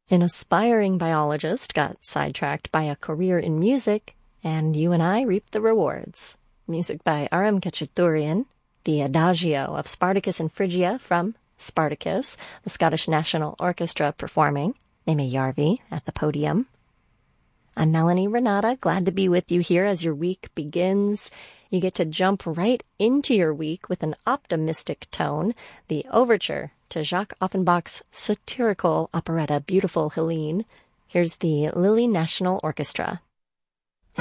An aspiring biologist got sidetracked by a career in music, and you and I reaped the rewards. Music by Aram Khachaturian, the Adagio of Spartacus and Phrygia from Spartacus, the Scottish National Orchestra performing, Naime Yarvi at the podium. I'm Melanie Renata, glad to be with you here as your week begins. You get to jump right into your week with an optimistic tone, the overture to Jacques Offenbach's satirical operetta Beautiful Helene. Here's the Lille National Orchestra.